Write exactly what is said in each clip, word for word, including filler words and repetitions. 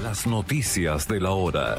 Las noticias de la hora.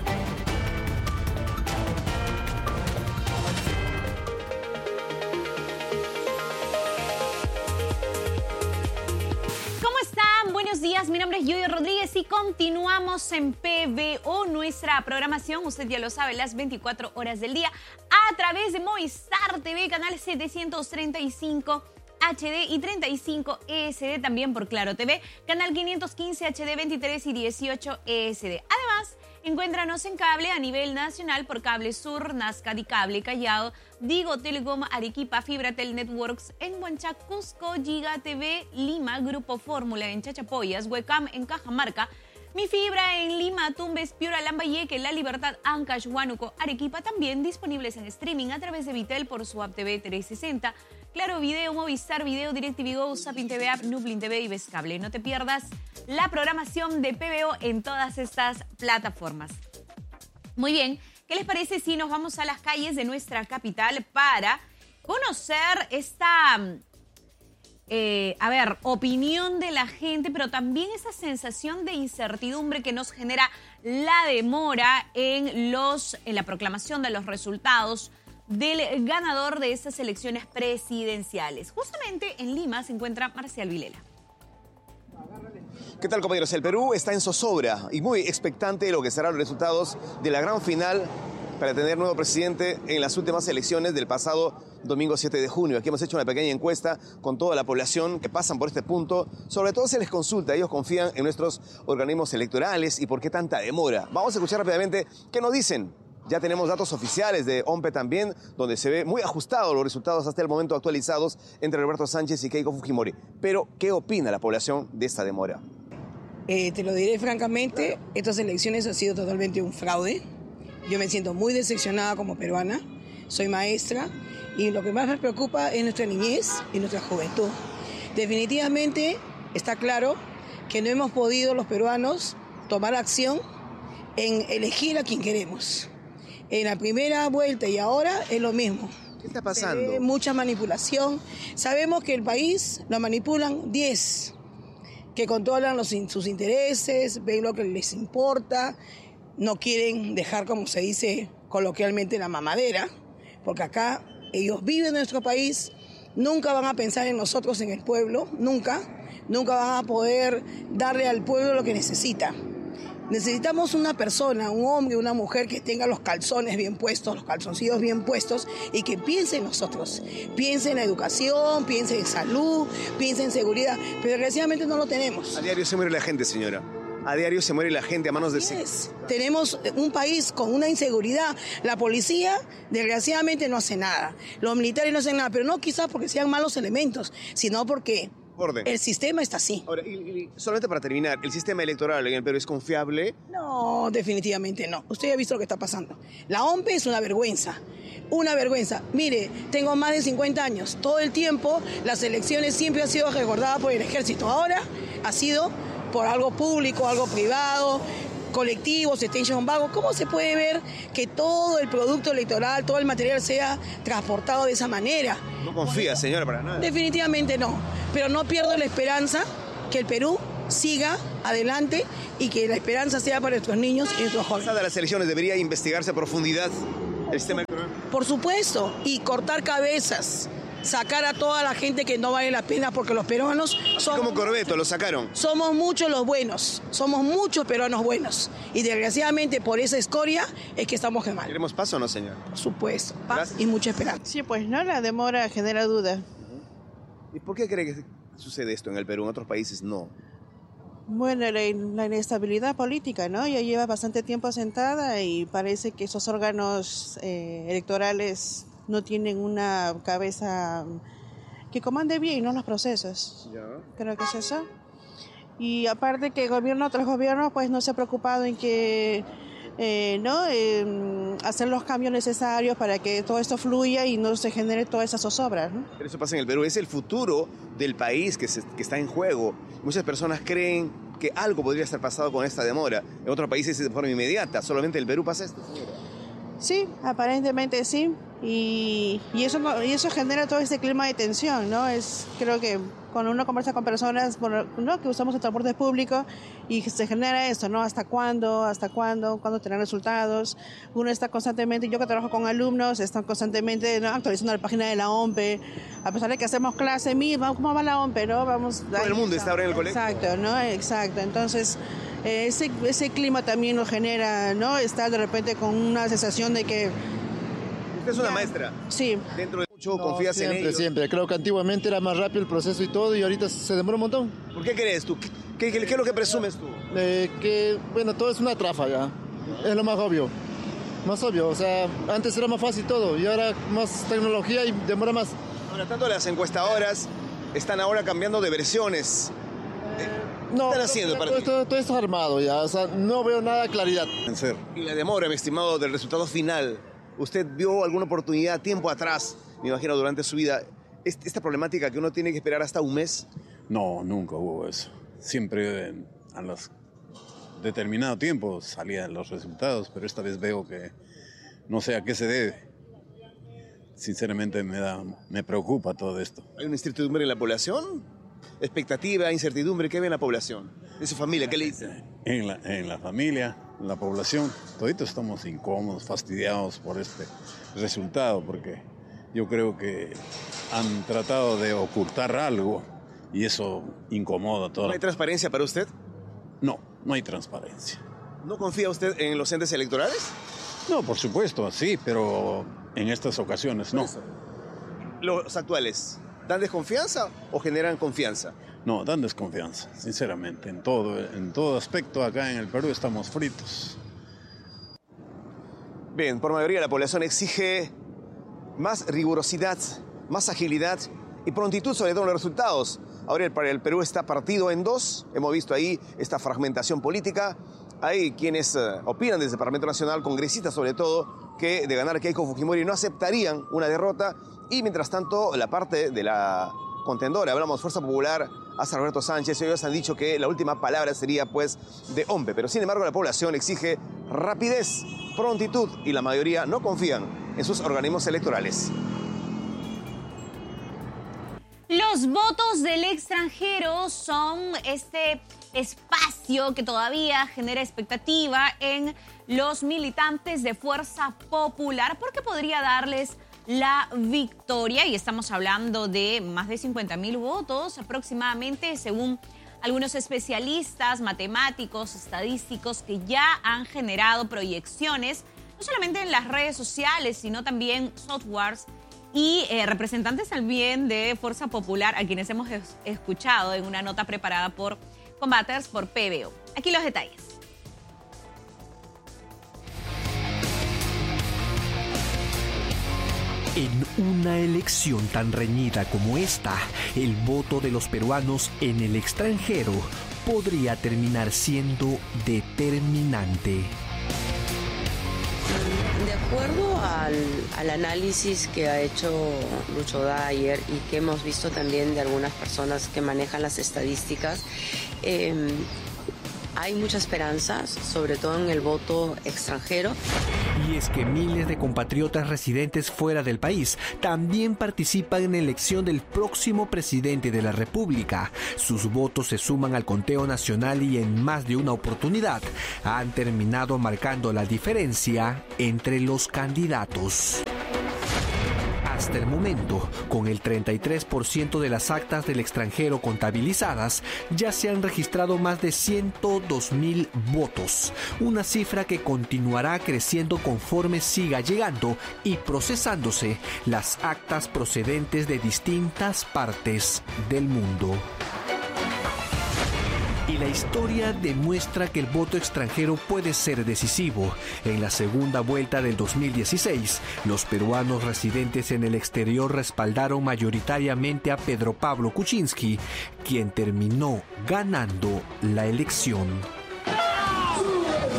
Buenos días, mi nombre es Yudy Rodríguez y continuamos en P B O, nuestra programación, usted ya lo sabe, las veinticuatro horas del día, a través de Movistar T V, canal setecientos treinta y cinco H D y treinta y cinco E S D, también por Claro T V, canal quinientos quince H D, veintitrés y dieciocho E S D. Además, encuéntranos en cable a nivel nacional por Cable Sur, Nazca y Cable Callao, Digo Telecom, Arequipa, Fibratel Networks en Huanchac, Cusco, Giga T V, Lima, Grupo Fórmula en Chachapoyas, Webcam en Cajamarca, Mi Fibra en Lima, Tumbes, Piura, Lambayeque, La Libertad, Ancash, Huánuco, Arequipa, también disponibles en streaming a través de Vitel por su app T V trescientos sesenta, Claro Video, Movistar Video, DirecTV Go, Sapin T V App, Nublin T V y Vescable. No te pierdas la programación de P B O en todas estas plataformas. Muy bien, ¿qué les parece si nos vamos a las calles de nuestra capital para conocer esta, eh, a ver, opinión de la gente, pero también esa sensación de incertidumbre que nos genera la demora en, los, en la proclamación de los resultados del ganador de estas elecciones presidenciales? Justamente en Lima se encuentra Marcial Vilela. ¿Qué tal, compañeros? El Perú está en zozobra y muy expectante de lo que serán los resultados de la gran final para tener nuevo presidente en las últimas elecciones del pasado domingo siete de junio. Aquí hemos hecho una pequeña encuesta con toda la población que pasan por este punto. Sobre todo se les consulta, ellos confían en nuestros organismos electorales y por qué tanta demora. Vamos a escuchar rápidamente qué nos dicen. Ya tenemos datos oficiales de OMPE también, donde se ve muy ajustados los resultados hasta el momento actualizados entre Roberto Sánchez y Keiko Fujimori. Pero, ¿qué opina la población de esta demora? Eh, te lo diré francamente, estas elecciones han sido totalmente un fraude. Yo me siento muy decepcionada como peruana, soy maestra y lo que más me preocupa es nuestra niñez y nuestra juventud. Definitivamente está claro que no hemos podido los peruanos tomar acción en elegir a quien queremos. En la primera vuelta y ahora es lo mismo. ¿Qué está pasando? Mucha manipulación. Sabemos que el país lo manipulan diez, que controlan los, sus intereses, ven lo que les importa, no quieren dejar, como se dice coloquialmente, la mamadera, porque acá ellos viven en nuestro país, nunca van a pensar en nosotros, en el pueblo, nunca, nunca van a poder darle al pueblo lo que necesita. Necesitamos una persona, un hombre, una mujer que tenga los calzones bien puestos, los calzoncillos bien puestos y que piense en nosotros. Piense en la educación, piense en salud, piense en seguridad, pero desgraciadamente no lo tenemos. A diario se muere la gente, señora. A diario se muere la gente a manos de... Yes. Tenemos un país con una inseguridad. La policía, desgraciadamente, no hace nada. Los militares no hacen nada, pero no quizás porque sean malos elementos, sino porque... Orden. El sistema está así. Ahora, y, y, solamente para terminar, ¿el sistema electoral en el Perú es confiable? No, definitivamente no. Usted ya ha visto lo que está pasando. La OMPE es una vergüenza, una vergüenza. Mire, tengo más de cincuenta años. Todo el tiempo las elecciones siempre han sido recordadas por el ejército. Ahora ha sido por algo público, algo privado, colectivos, extension vago. ¿Cómo se puede ver que todo el producto electoral, todo el material sea transportado de esa manera? No confía, señora, para nada. Definitivamente no, pero no pierdo la esperanza que el Perú siga adelante y que la esperanza sea para nuestros niños y nuestros jóvenes. Pasada las elecciones debería investigarse a profundidad el sistema electoral. Por supuesto, y cortar cabezas. Sacar a toda la gente que no vale la pena porque los peruanos somos... Como Corbeto, lo sacaron. Somos muchos los buenos, somos muchos peruanos buenos. Y desgraciadamente por esa escoria es que estamos mal. ¿Queremos paz o no, señor? Por supuesto, paz Gracias. Y mucha esperanza. Sí, pues no, la demora genera duda. Uh-huh. ¿Y por qué cree que sucede esto en el Perú? En otros países no. Bueno, la, la inestabilidad política, ¿no? Ya lleva bastante tiempo sentada y parece que esos órganos eh, electorales no tienen una cabeza que comande bien, ¿no? Los procesos. Ya. Creo que es eso. Y aparte que el gobierno, otros gobiernos, pues no se ha preocupado en que, eh, ¿no? Eh, hacer los cambios necesarios para que todo esto fluya y no se genere todas esas zozobras, ¿no? Pero eso pasa en el Perú, es el futuro del país que, se, que está en juego. Muchas personas creen que algo podría estar pasado con esta demora. En otros países es de forma inmediata, solamente en el Perú pasa esto, señora. Sí, aparentemente sí, Y, y, eso, y eso genera todo este clima de tensión, ¿no? Es, creo que cuando uno conversa con personas, ¿no?, que usamos el transporte público y se genera esto, ¿no? ¿Hasta cuándo? ¿Hasta cuándo? ¿Cuándo tendrán resultados? Uno está constantemente, yo que trabajo con alumnos, están constantemente, ¿no?, actualizando la página de la O M P E, a pesar de que hacemos clase, mira, ¿cómo va la O M P E? ¿No? Vamos, todo el mundo está ahora en el colegio. Exacto, ¿no? Exacto. Entonces, eh, ese, ese clima también lo genera, ¿no? Estar de repente con una sensación de que... Usted es una maestra. Sí. Dentro de mucho No, confías siempre, en ellos. Siempre, creo que antiguamente era más rápido el proceso y todo, y ahorita se demora un montón. ¿Por qué crees tú? ¿Qué, qué, qué es lo que presumes tú? Eh, que, bueno, todo es una trafa ya, es lo más obvio, más obvio, o sea, antes era más fácil todo, y ahora más tecnología y demora más. Ahora, tanto las encuestadoras están ahora cambiando de versiones. No, ¿Qué están haciendo para todo, ti? todo, todo esto es armado ya, o sea, no veo nada de claridad. Y la demora, mi estimado, del resultado final. ¿Usted vio alguna oportunidad tiempo atrás, me imagino, durante su vida, esta problemática que uno tiene que esperar hasta un mes? No, nunca hubo eso. Siempre a los determinado tiempo salían los resultados, pero esta vez veo que no sé a qué se debe. Sinceramente me da, me preocupa todo esto. ¿Hay una incertidumbre en la población? ¿Expectativa, incertidumbre? ¿Qué ve en la población? ¿De su familia? ¿Qué le dice? En la, en la familia, en la población, toditos estamos incómodos, fastidiados por este resultado, porque yo creo que han tratado de ocultar algo y eso incomoda todo. ¿No hay transparencia para usted? No, no hay transparencia. ¿No confía usted en los entes electorales? No, por supuesto, sí, pero en estas ocasiones no. ¿Los actuales dan desconfianza o generan confianza? No, dan desconfianza, sinceramente. En todo, en todo aspecto acá en el Perú estamos fritos. Bien, por mayoría la población exige más rigurosidad, más agilidad y prontitud sobre todo en los resultados. Ahora el, el Perú está partido en dos. Hemos visto ahí esta fragmentación política. Hay quienes uh, opinan desde el Parlamento Nacional, congresistas sobre todo, que de ganar Keiko Fujimori no aceptarían una derrota. Y mientras tanto, la parte de la contendora, hablamos Fuerza Popular, hasta Roberto Sánchez, ellos han dicho que la última palabra sería pues de O M P E. Pero sin embargo la población exige rapidez, prontitud y la mayoría no confían en sus organismos electorales. Los votos del extranjero son este espacio que todavía genera expectativa en los militantes de Fuerza Popular porque podría darles la victoria, y estamos hablando de más de cincuenta mil votos aproximadamente, según algunos especialistas, matemáticos, estadísticos, que ya han generado proyecciones, no solamente en las redes sociales, sino también softwares y eh, representantes también de Fuerza Popular, a quienes hemos es- escuchado en una nota preparada por Combaters por P B O. Aquí los detalles. En una elección tan reñida como esta, el voto de los peruanos en el extranjero podría terminar siendo determinante. De acuerdo al, al análisis que ha hecho Lucho Dyer y que hemos visto también de algunas personas que manejan las estadísticas, eh, hay mucha esperanza, sobre todo en el voto extranjero. Y es que miles de compatriotas residentes fuera del país también participan en la elección del próximo presidente de la República. Sus votos se suman al conteo nacional y en más de una oportunidad han terminado marcando la diferencia entre los candidatos. Hasta el momento, con el treinta y tres por ciento de las actas del extranjero contabilizadas, ya se han registrado más de ciento dos mil votos, una cifra que continuará creciendo conforme siga llegando y procesándose las actas procedentes de distintas partes del mundo. Y la historia demuestra que el voto extranjero puede ser decisivo. En la segunda vuelta del dos mil dieciséis, los peruanos residentes en el exterior respaldaron mayoritariamente a Pedro Pablo Kuczynski, quien terminó ganando la elección.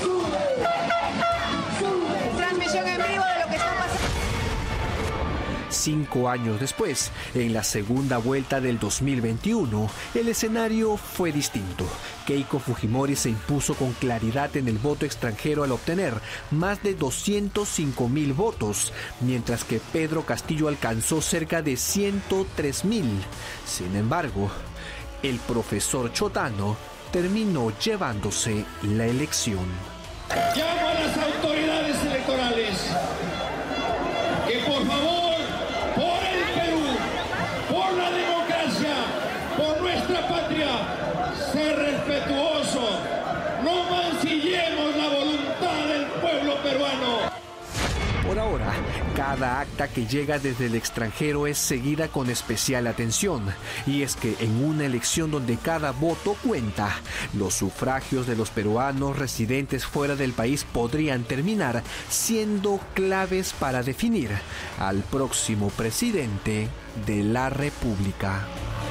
Transmisión en vivo de lo que está pasando. Cinco años después, en la segunda vuelta del dos mil veintiuno, el escenario fue distinto. Keiko Fujimori se impuso con claridad en el voto extranjero al obtener más de doscientos cinco mil votos, mientras que Pedro Castillo alcanzó cerca de ciento tres mil. Sin embargo, el profesor Chotano terminó llevándose la elección. Llamo a las autoridades electorales que por favor, por el Perú, por la democracia, por nuestra patria, ser respetuosos, no mancillemos la voluntad del pueblo peruano. Por ahora, cada acta que llega desde el extranjero es seguida con especial atención. Y es que en una elección donde cada voto cuenta, los sufragios de los peruanos residentes fuera del país podrían terminar siendo claves para definir al próximo presidente de la República.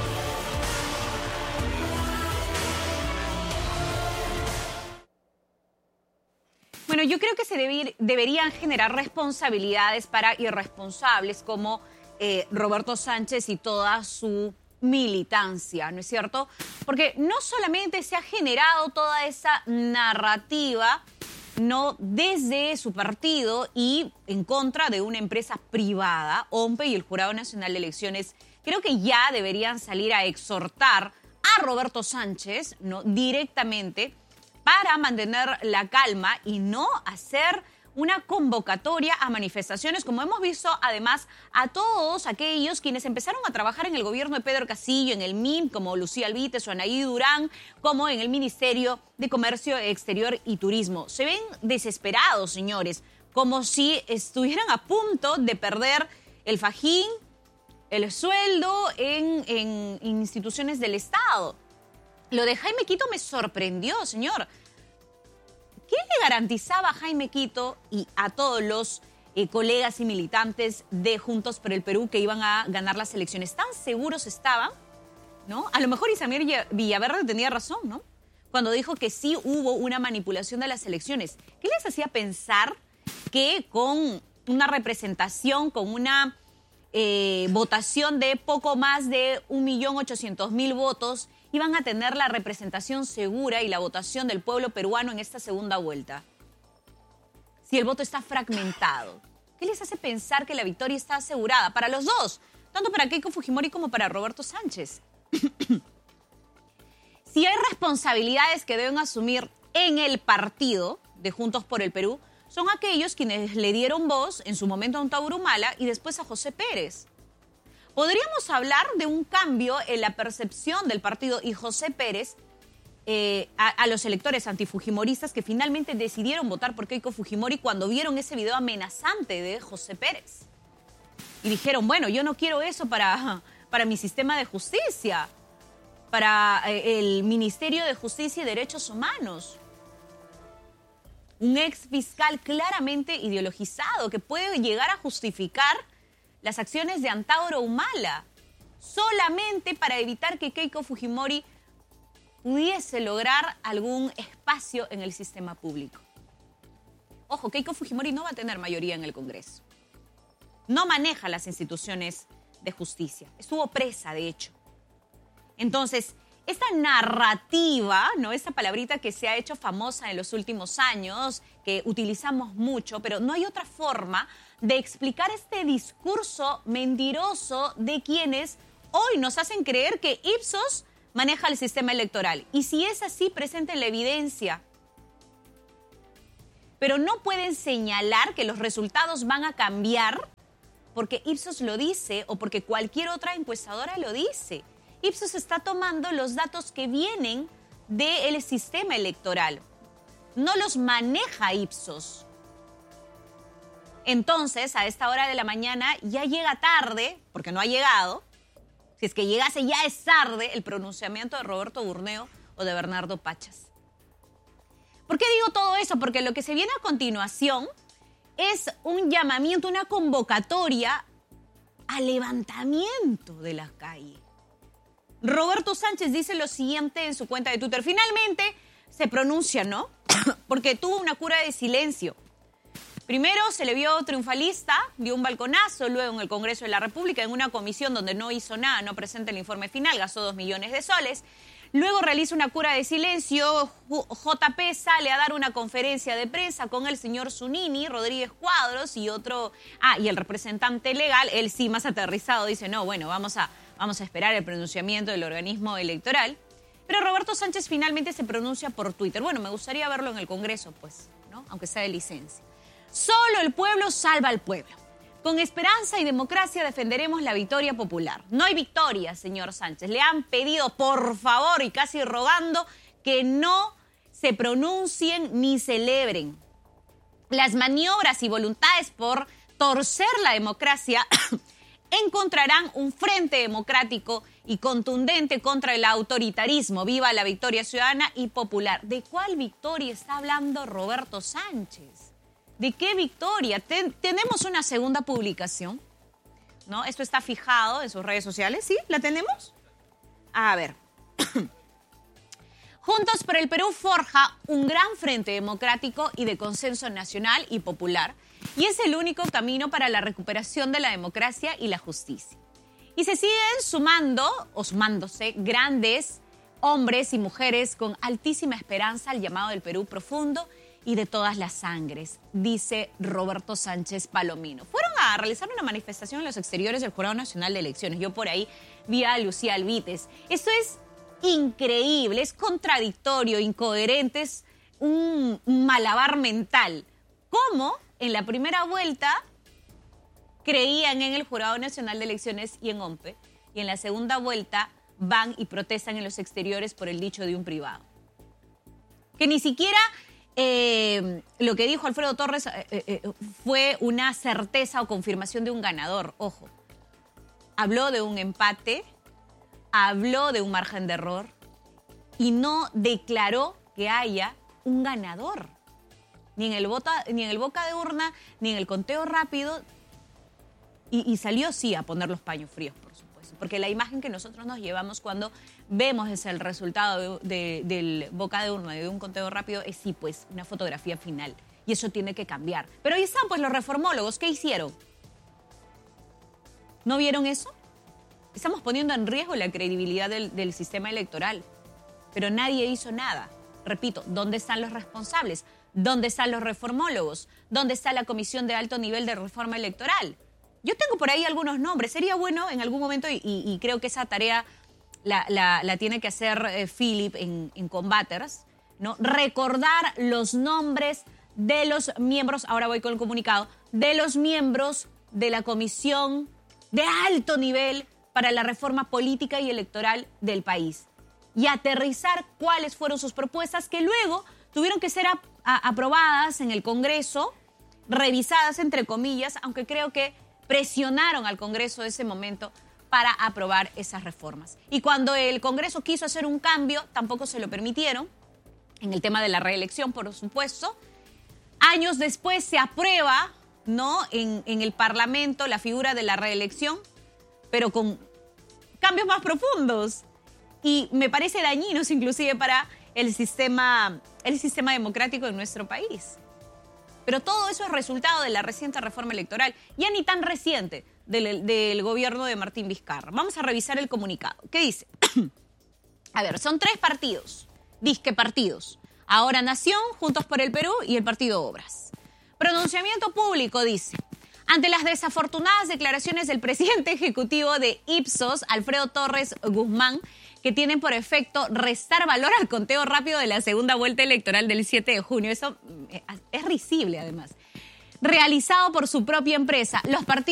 Bueno, yo creo que se debir, deberían generar responsabilidades para irresponsables como eh, Roberto Sánchez y toda su militancia, ¿no es cierto? Porque no solamente se ha generado toda esa narrativa, no desde su partido y en contra de una empresa privada, O M P E y el Jurado Nacional de Elecciones, creo que ya deberían salir a exhortar a Roberto Sánchez, ¿no?, directamente, para mantener la calma y no hacer una convocatoria a manifestaciones, como hemos visto además a todos aquellos quienes empezaron a trabajar en el gobierno de Pedro Castillo, en el M I M, como Lucía Albites o Anaí Durán, como en el Ministerio de Comercio Exterior y Turismo. Se ven desesperados, señores, como si estuvieran a punto de perder el fajín, el sueldo en, en instituciones del Estado. Lo de Jaime Quito me sorprendió, señor. ¿Qué le garantizaba a Jaime Quito y a todos los eh, colegas y militantes de Juntos por el Perú que iban a ganar las elecciones? ¿Tan seguros estaban? ¿No? A lo mejor Isamir Villaverde tenía razón, ¿no?, cuando dijo que sí hubo una manipulación de las elecciones. ¿Qué les hacía pensar que con una representación, con una eh, votación de poco más de un millón ochocientos mil votos, iban a tener la representación segura y la votación del pueblo peruano en esta segunda vuelta? Si el voto está fragmentado, ¿qué les hace pensar que la victoria está asegurada para los dos? Tanto para Keiko Fujimori como para Roberto Sánchez. Si hay responsabilidades que deben asumir en el partido de Juntos por el Perú, son aquellos quienes le dieron voz en su momento a Tauro Humala y después a José Pérez. Podríamos hablar de un cambio en la percepción del partido y José Pérez eh, a, a los electores antifujimoristas que finalmente decidieron votar por Keiko Fujimori cuando vieron ese video amenazante de José Pérez. Y dijeron, bueno, yo no quiero eso para, para mi sistema de justicia, para eh, el Ministerio de Justicia y Derechos Humanos. Un ex fiscal claramente ideologizado que puede llegar a justificar las acciones de Antauro Humala, solamente para evitar que Keiko Fujimori pudiese lograr algún espacio en el sistema público. Ojo, Keiko Fujimori no va a tener mayoría en el Congreso. No maneja las instituciones de justicia. Estuvo presa, de hecho. Entonces, esta narrativa, ¿no?, esta palabrita que se ha hecho famosa en los últimos años, que utilizamos mucho, pero no hay otra forma de explicar este discurso mentiroso de quienes hoy nos hacen creer que Ipsos maneja el sistema electoral. Y si es así, presenten la evidencia. Pero no pueden señalar que los resultados van a cambiar porque Ipsos lo dice o porque cualquier otra encuestadora lo dice. Ipsos está tomando los datos que vienen del sistema electoral. No los maneja Ipsos. Entonces, a esta hora de la mañana ya llega tarde, porque no ha llegado. Si es que llegase ya es tarde el pronunciamiento de Roberto Burneo o de Bernardo Pachas. ¿Por qué digo todo eso? Porque lo que se viene a continuación es un llamamiento, una convocatoria al levantamiento de las calles. Roberto Sánchez dice lo siguiente en su cuenta de Twitter. Finalmente se pronuncia, ¿no? Porque tuvo una cura de silencio. Primero se le vio triunfalista, dio un balconazo, luego en el Congreso de la República, en una comisión donde no hizo nada, no presenta el informe final, gastó dos millones de soles. Luego realiza una cura de silencio, J P sale a dar una conferencia de prensa con el señor Zunini, Rodríguez Cuadros y otro, ah, y el representante legal, él sí más aterrizado, dice, no, bueno, vamos a, vamos a esperar el pronunciamiento del organismo electoral. Pero Roberto Sánchez finalmente se pronuncia por Twitter. Bueno, me gustaría verlo en el Congreso, pues, ¿no? Aunque sea de licencia. Solo el pueblo salva al pueblo. Con esperanza y democracia defenderemos la victoria popular. No hay victoria, señor Sánchez. Le han pedido, por favor, y casi rogando, que no se pronuncien ni celebren. Las maniobras y voluntades por torcer la democracia encontrarán un frente democrático y contundente contra el autoritarismo. Viva la victoria ciudadana y popular. ¿De cuál victoria está hablando Roberto Sánchez? ¿De qué victoria? Ten, tenemos una segunda publicación, ¿no? Esto está fijado en sus redes sociales, ¿sí? ¿La tenemos? A ver. Juntos por el Perú forja un gran frente democrático y de consenso nacional y popular, y es el único camino para la recuperación de la democracia y la justicia. Y se siguen sumando, o sumándose, grandes hombres y mujeres con altísima esperanza al llamado del Perú profundo y de todas las sangres, dice Roberto Sánchez Palomino. Fueron a realizar una manifestación en los exteriores del Jurado Nacional de Elecciones. Yo por ahí vi a Lucía Albites. Esto es increíble, es contradictorio, incoherente, es un malabar mental. ¿Cómo en la primera vuelta creían en el Jurado Nacional de Elecciones y en OMPE, y en la segunda vuelta van y protestan en los exteriores por el dicho de un privado? Que ni siquiera eh, lo que dijo Alfredo Torres eh, eh, fue una certeza o confirmación de un ganador. Ojo, habló de un empate, habló de un margen de error y no declaró que haya un ganador. Ni en el, vota, ni en el boca de urna, ni en el conteo rápido. Y, y salió sí a poner los paños fríos, por supuesto. Porque la imagen que nosotros nos llevamos cuando vemos es el resultado de, de, del boca de urna y de un conteo rápido es sí, pues, una fotografía final. Y eso tiene que cambiar. Pero ahí están, pues, los reformólogos. ¿Qué hicieron? ¿No vieron eso? Estamos poniendo en riesgo la credibilidad del, del sistema electoral. Pero nadie hizo nada. Repito, ¿dónde están los responsables? ¿Dónde están los reformólogos? ¿Dónde está la Comisión de Alto Nivel de Reforma Electoral? Yo tengo por ahí algunos nombres. Sería bueno en algún momento, y, y creo que esa tarea la, la, la tiene que hacer eh, Philip en, en Combaters, ¿no? Recordar los nombres de los miembros, ahora voy con el comunicado, de los miembros de la Comisión de Alto Nivel para la Reforma Política y Electoral del país. Y aterrizar cuáles fueron sus propuestas que luego tuvieron que ser a, a, aprobadas en el Congreso, revisadas entre comillas, aunque creo que presionaron al Congreso de ese momento para aprobar esas reformas. Y cuando el Congreso quiso hacer un cambio, tampoco se lo permitieron, en el tema de la reelección, por supuesto. Años después se aprueba, ¿no?, en, en el Parlamento la figura de la reelección, pero con cambios más profundos. Y me parece dañinos inclusive para el sistema, el sistema democrático de nuestro país. Pero todo eso es resultado de la reciente reforma electoral, ya ni tan reciente, del, del gobierno de Martín Vizcarra. Vamos a revisar el comunicado. ¿Qué dice? A ver, son tres partidos, disque partidos. Ahora Nación, Juntos por el Perú y el Partido Obras. Pronunciamiento público, dice. Ante las desafortunadas declaraciones del presidente ejecutivo de Ipsos, Alfredo Torres Guzmán, que tienen por efecto restar valor al conteo rápido de la segunda vuelta electoral del siete de junio. Eso es risible, además. Realizado por su propia empresa. Los partidos